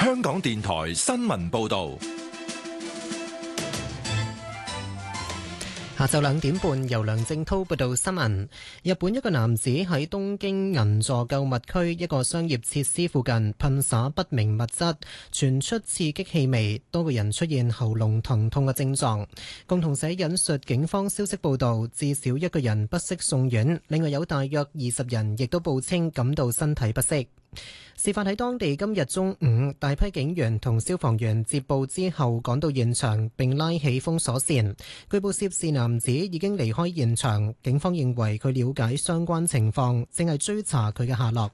香港電台新聞報道。 下晝2點半，由梁正滔報道新聞。日本一個男子喺東京銀座購物區一個商業設施附近噴灑不明物質，傳出刺激氣味，多個人出現喉嚨疼痛嘅症狀。共同社引述警方消息報道，至少一個人不適送院，另外有大約20人亦都報稱感到身體不適。事發喺當地今日中午，大批警員同消防員接報之後趕到現場並拉起封鎖線。據報涉事男子已經離開現場，警方認為佢了解相關情況，正係追查佢嘅下落。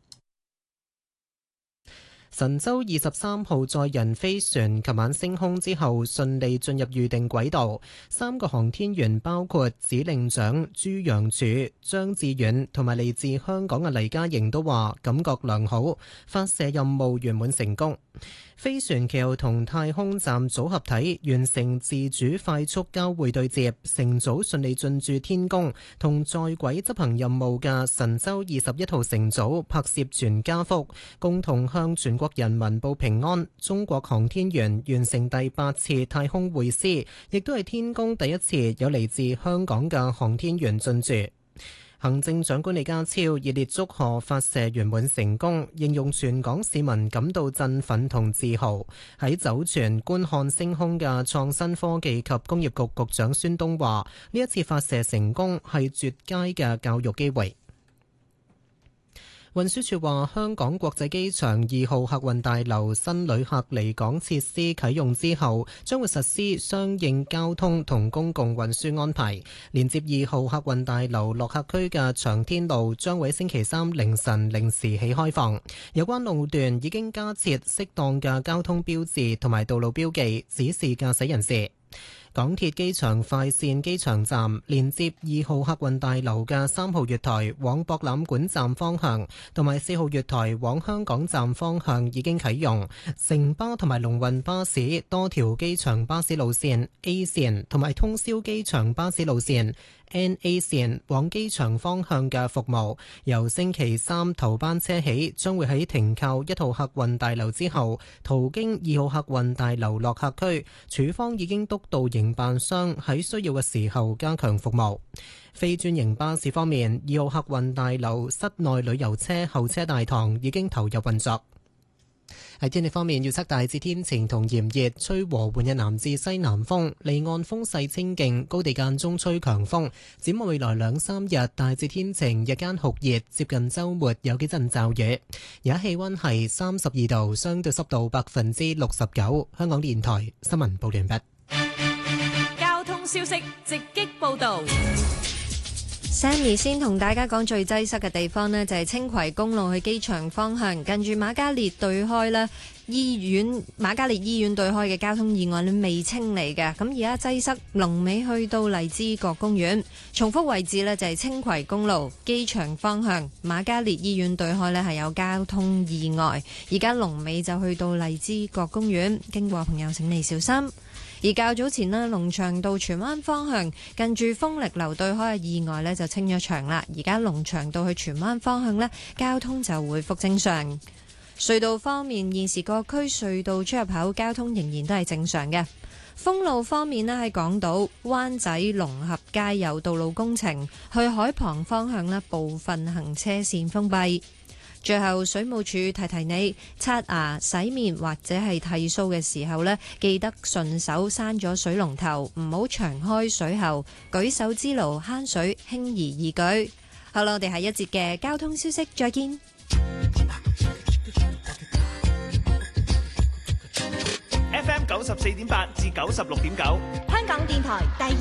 神舟23號載人飛船琴晚升空之後順利進入預定軌道，3個航天員包括指令長朱楊柱、張志遠同埋嚟自香港嘅黎嘉瑩都話感覺良好，發射任務圓滿成功。飛船其後同太空站組合體完成自主快速交會對接，乘組順利進駐天宮，同在軌執行任務嘅神舟21號乘組拍攝全家福，共同向全國人民報平安。中國航天員完成第8次太空會師，亦都係天宮第一次有嚟自香港嘅航天員進駐。行政長官李家超熱烈祝賀發射圓滿成功，形容全港市民感到振奮同自豪。喺酒泉觀看升空嘅創新科技及工業局局長孫東話：呢一次發射成功係絕佳嘅教育機會。運輸署話，香港國際機場2號客運大樓新旅客離港設施啟用之後，將會實施相應交通同公共運輸安排。連接2號客運大樓落客區嘅長天路將會星期三凌晨0時起開放。有關路段已經加設適當嘅交通標誌同埋道路標記，指示駕駛人士。港鐵機場快線機場站連接2號客運大樓嘅3號月台往博覽館站方向，同埋4號月台往香港站方向已經啟用。城巴同埋龍運巴士多條機場巴士路線 A 線同埋通宵機場巴士路線NA 線往機場方向嘅服務，由星期三頭班車起，將會喺停靠1號客運大樓之後，途經2號客運大樓落客區。處方已經督導營辦商喺需要嘅時候加強服務。非專營巴士方面，2號客運大樓室內旅遊車候車大堂已經投入運作。喺天氣方面，預測大致天晴同炎熱，吹和緩嘅南至西南風，離岸風勢清勁，高地間中吹強風。展望未來2-3日，大致天晴，日間酷熱，接近週末有幾陣驟雨。而家氣溫係32度，相對濕度69%。香港電台新聞報完畢。 交通消息直擊報道。 Sammy 先同大家講最擠塞嘅地方呢，就係青葵公路去機場方向，近住瑪嘉烈對開呢瑪嘉烈醫院對開嘅交通意外呢未清理嘅，咁而家擠塞龍尾去到荔枝角公園。重複位置呢，就係青葵公路機場方向瑪嘉烈醫院對開呢係有交通意外，而家龍尾就去到荔枝角公園，經過朋友請你小心。而較早前呢，龍翔道荃灣方向近住豐力樓對開嘅意外呢就清咗場啦，而家龍翔道去荃灣方向呢，交通就回復正常。隧道方面，現時各區隧道出入口交通仍然都係正常嘅。封路方面呢，喺港島灣仔龍合街有道路工程，去海旁方向呢部分行車線封閉。最後，水務署提提你，刷牙、洗面或者係剃鬚嘅時候呢，記得順手閂咗水龍頭，唔好長開水喉，舉手之勞慳水，輕而易舉。好啦，我哋下一節嘅交通消息再見。 FM 94.8至96.9， 香港電台第